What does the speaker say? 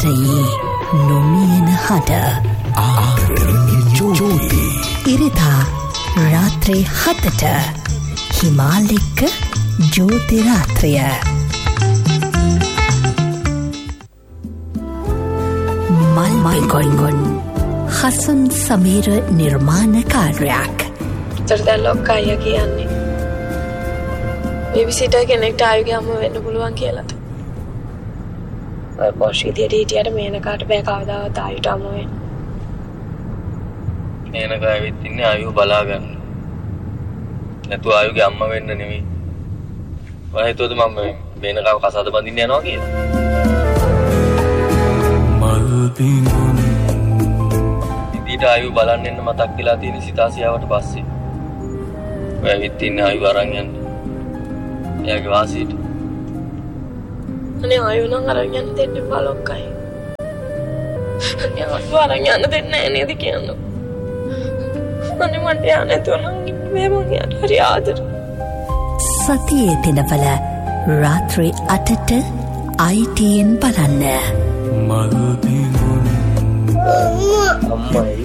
රාත්‍රයේ නොමියෙන හඬ ආදරණීය ජෝති ඉරිදා රාත්‍රී 7ට හිමාලෙක්ක ජෝති රාත්‍රිය මල්ගොන් හසන් සමීර නිර්මාණ කාර්යයක් දැන් ලොක්කයිය කියන්නේ බේබිසිටර් කෙනෙක්ට ආයුගේ අම්ම වෙන්න පුළුවන් කියලාද? ඔය පොෂ් විදියට හිටියට මේනකාට බෑ කවදාවත් ආයුට අම්ම වෙන්න. මේනක ඇවිත් ඉන්නේ ආයුව බලා ගන්න. නැතු ආයුගේ අම්ම වෙන්න නෙමෙයි. ඔය හිතුවද මම මේනකව කසාද බඳින්න යනවා කියලා? ඉදිරියට ආයුව බලන්න එන්න මතක් වෙලා තියෙන සිතාසියාවට පස්සේ ඔය ඇවිත් ඉන්නේ ආයුව අරන් යන්න. එයාගේ වාසියට. අනේ ආයුව නම් අරන් යන්න දෙන්න බලොක්කයි. අනේ ආයුව අරන් යන්න දෙන්නේ නැහැ නේද කියන්නේ. අනේ මට යන්න තුනන් මේ මං යට හරි ආදර. සතියේ දිනවල රාත්‍රී 8ට ITN බලන්න. අම්මයි